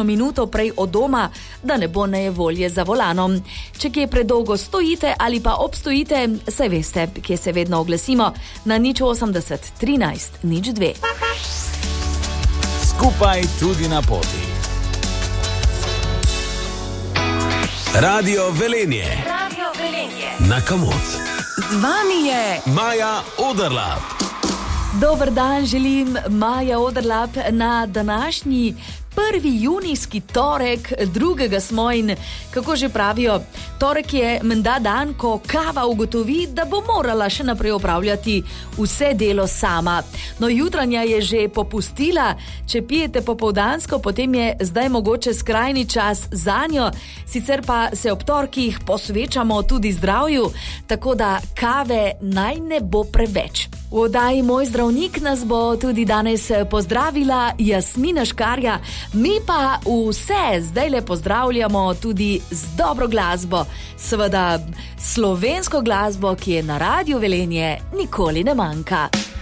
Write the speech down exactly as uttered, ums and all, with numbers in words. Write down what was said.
kakšno minuto prej od doma, da ne bo nejevolje za volanom. Če kje predolgo stojite ali pa obstojite, saj veste, kje se vedno oglasimo na nič osemdeset trinajst nič dve. Skupaj tudi na poti. Radio Velenje. Radio Velenje. Na Komot. Z vami je Maja Oderlap. Dober dan želim, Maja Oderlap, na današnji prvi junijski torek, drugega smo in, kako že pravijo, torek je menda dan, ko kava ugotovi, da bo morala še naprej opravljati vse delo sama. No, jutranja je že popustila, če pijete popoldansko, potem je zdaj mogoče skrajni čas zanjo, sicer pa se ob torkih posvečamo tudi zdravju, tako da kave naj ne bo preveč. V oddaji Moj zdravnik nas bo tudi danes pozdravila Jasmina Škarja, mi pa vse zdajle pozdravljamo tudi z dobro glasbo, seveda slovensko glasbo, ki je na Radiu Velenje nikoli ne manjka.